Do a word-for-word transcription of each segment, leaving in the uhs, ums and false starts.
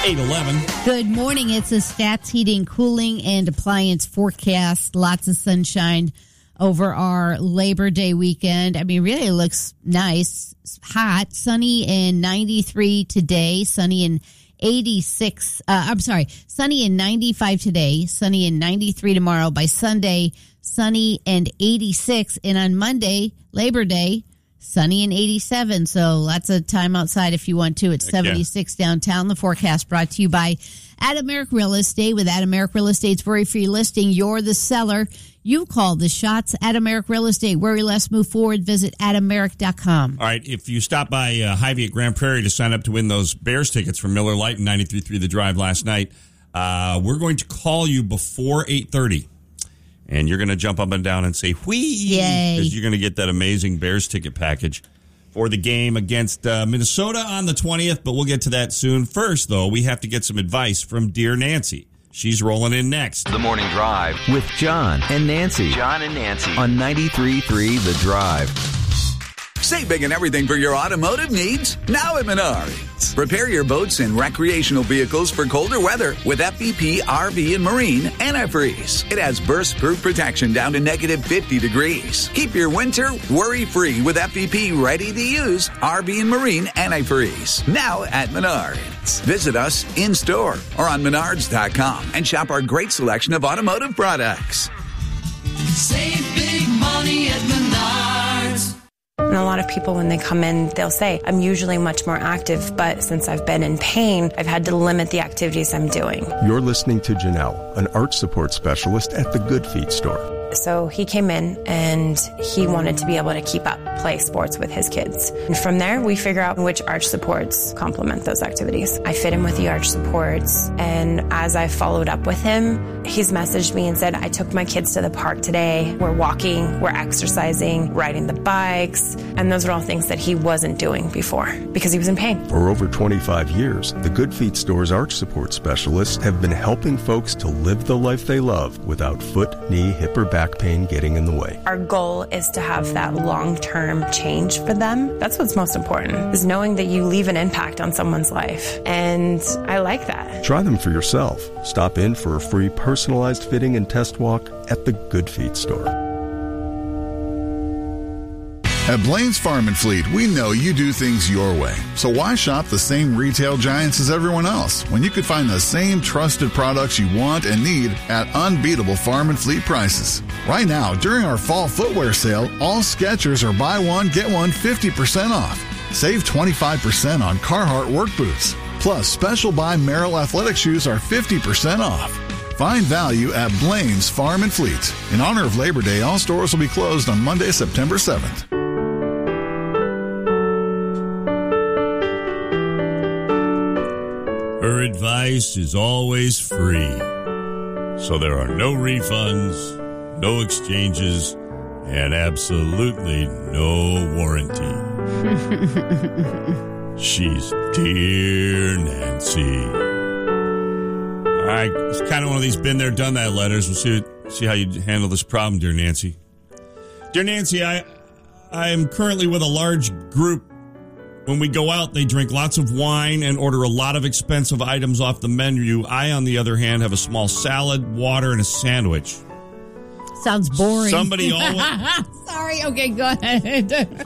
eight eleven. Good morning. It's a Stats Heating, Cooling, and Appliance forecast. Lots of sunshine over our Labor Day weekend. I mean, really looks nice. It's hot, sunny and ninety-three today, sunny and eighty-six. Uh, I'm sorry, sunny and ninety-five today, sunny and ninety-three tomorrow. By Sunday, sunny and eighty-six. And on Monday, Labor Day, sunny and eighty-seven. So lots of time outside if you want to. It's seventy-six downtown. The forecast brought to you by Adam Merrick Real Estate. With Adam Merrick Real Estate's worry-free listing, you're the seller. You call the shots. Adam Merrick Real Estate. Worry less, move forward. Visit adam merrick dot com. All right, if you stop by uh, Hy-Vee at Grand Prairie to sign up to win those Bears tickets from Miller Lite and ninety-three point three The Drive last night, uh, we're going to call you before eight thirty. And you're going to jump up and down and say, whee! Because you're going to get that amazing Bears ticket package for the game against uh, Minnesota on the twentieth. But we'll get to that soon. First, though, we have to get some advice from Dear Nancy. She's rolling in next. The Morning Drive with John and Nancy. John and Nancy. On ninety-three point three The Drive. Save big and everything for your automotive needs now at Menards. Repair your boats and recreational vehicles for colder weather with F V P R V and Marine Antifreeze. It has burst-proof protection down to negative fifty degrees. Keep your winter worry-free with F V P ready-to-use R V and Marine Antifreeze. Now at Menards. Visit us in-store or on menards dot com and shop our great selection of automotive products. Save big money at Menards. And a lot of people, when they come in, they'll say, I'm usually much more active, but since I've been in pain, I've had to limit the activities I'm doing. You're listening to Janelle, an arch support specialist at the Good Feet store. So he came in and he wanted to be able to keep up, play sports with his kids. And from there, we figure out which arch supports complement those activities. I fit him with the arch supports. And as I followed up with him, he's messaged me and said, I took my kids to the park today. We're walking, we're exercising, riding the bikes. And those are all things that he wasn't doing before because he was in pain. For over twenty-five years, the Good Feet store's arch support specialists have been helping folks to live the life they love without foot, knee, hip, or back pain getting in the way. Our goal is to have that long-term change for them. That's what's most important, is knowing that you leave an impact on someone's life. And I like that. Try them for yourself. Stop in for a free personalized fitting and test walk at the Good Feet store. At Blaine's Farm and Fleet, we know you do things your way. So why shop the same retail giants as everyone else when you could find the same trusted products you want and need at unbeatable farm and fleet prices? Right now, during our fall footwear sale, all Skechers are buy one, get one fifty percent off. Save twenty-five percent on Carhartt work boots. Plus, special buy Merrill athletic shoes are fifty percent off. Find value at Blaine's Farm and Fleet. In honor of Labor Day, all stores will be closed on Monday, September seventh. Her advice is always free. So there are no refunds, no exchanges, and absolutely no warranty. She's Dear Nancy. All right, it's kind of one of these been there, done that letters. We'll see, see how you handle this problem, Dear Nancy. Dear Nancy, I, I am currently with a large group. When we go out, they drink lots of wine and order a lot of expensive items off the menu. I, on the other hand, have a small salad, water, and a sandwich. Sounds boring. Somebody always... Sorry, okay, go ahead.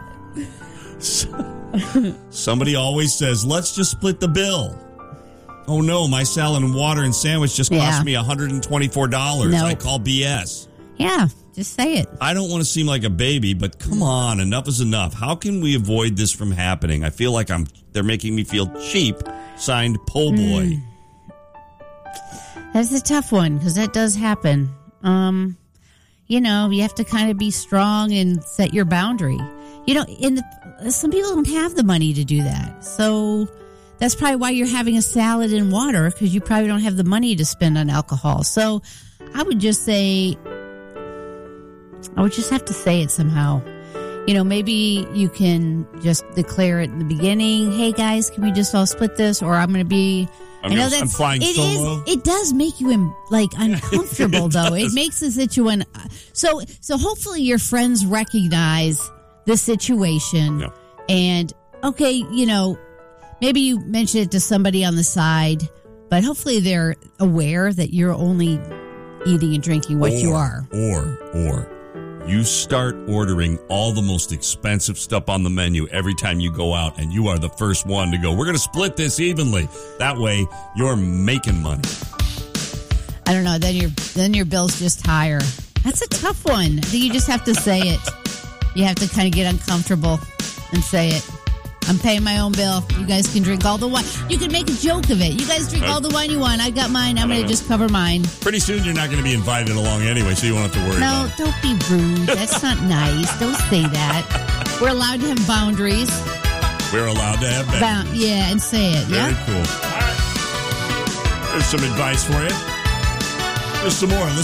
Somebody always says, let's just split the bill. Oh, no, my salad and water and sandwich just cost yeah. me one hundred twenty-four dollars. Nope. I call B S. Yeah. Just say it. I don't want to seem like a baby, but come on, enough is enough. How can we avoid this from happening? I feel like I'm. They're making me feel cheap. Signed, Po' Boy. Mm. That's a tough one because that does happen. Um, you know, you have to kind of be strong and set your boundary. You know, in the, some people don't have the money to do that, so that's probably why you're having a salad and water because you probably don't have the money to spend on alcohol. So, I would just say. I would just have to say it somehow. You know, maybe you can just declare it in the beginning. Hey, guys, can we just all split this? Or I'm going to be... I'm, I know gonna, that's, I'm flying it solo. Is, it does make you, in, like, uncomfortable, it though. does. It makes the situation... So, so hopefully your friends recognize the situation. Yeah. And, okay, you know, maybe you mention it to somebody on the side, but hopefully they're aware that you're only eating and drinking what or, you are. Or, or you start ordering all the most expensive stuff on the menu every time you go out, and you are the first one to go, we're going to split this evenly. That way, you're making money. I don't know. Then your then your bill's just higher. That's a tough one. I think you just have to say it. You have to kind of get uncomfortable and say it. I'm paying my own bill. You guys can drink all the wine. You can make a joke of it. You guys drink all the wine you want. I got mine. I'm going to just cover mine. Pretty soon you're not going to be invited along anyway, so you won't have to worry no, about it. No, don't be rude. That's not nice. Don't say that. We're allowed to have boundaries. We're allowed to have Bound- boundaries. Yeah, and say it. Very yeah? cool. All right. There's some advice for you. There's some more. Listen.